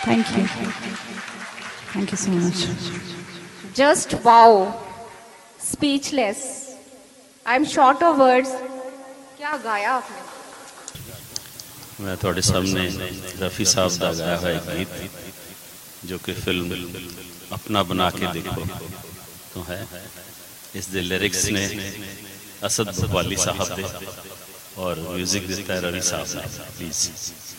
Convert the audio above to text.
Thank you so much. Just wow, speechless, I am short of words. क्या गाया आपने। मैं थोड़े सामने रफ़ी साहब का गाया हुआ एक गीत जो कि फिल्म अपना बना के देखो तो है। इस दे लिरिक्स ने असद भोपाली साहब दे और म्यूजिक देता है रवि साहब ने। प्लीज़